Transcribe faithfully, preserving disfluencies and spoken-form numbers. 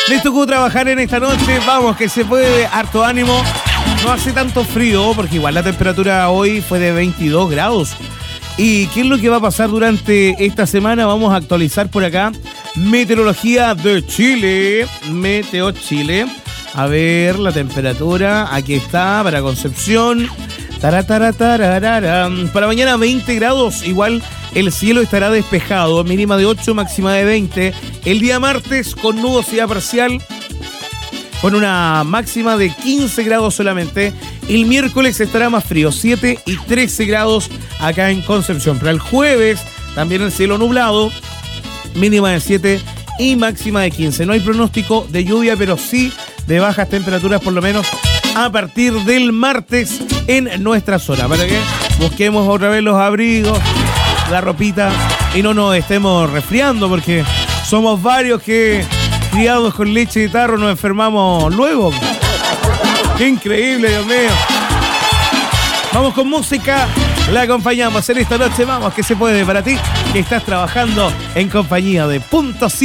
Les tocó trabajar en esta noche, vamos, que se puede, harto ánimo. No hace tanto frío, porque igual la temperatura hoy fue de veintidós grados. ¿Y qué es lo que va a pasar durante esta semana? Vamos a actualizar por acá Meteorología de Chile. Meteo Chile. A ver, la temperatura, aquí está, para Concepción. Tarataratararara. Para mañana veinte grados, igual el cielo estará despejado, mínima de ocho, máxima de veinte. El día martes con nubosidad parcial, con una máxima de quince grados solamente. El miércoles estará más frío, siete y trece grados acá en Concepción. Para el jueves también el cielo nublado, mínima de siete y máxima de quince. No hay pronóstico de lluvia, pero sí de bajas temperaturas, por lo menos a partir del martes en nuestra zona, para que busquemos otra vez los abrigos, la ropita y no nos estemos resfriando, porque somos varios que criados con leche de tarro nos enfermamos luego. ¡Qué increíble, Dios mío! Vamos con música, la acompañamos en esta noche, vamos, que se puede para ti, que estás trabajando en compañía de Punto siete.